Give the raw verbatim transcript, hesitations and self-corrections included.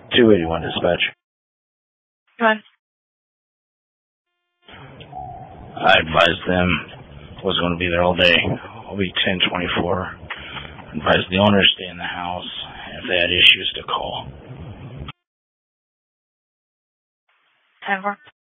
two eighty-one dispatch. Go ahead. I advised them I was going to be there all day. I'll be ten twenty-four. I advised the owner to stay in the house. If they had issues, to call. ten four.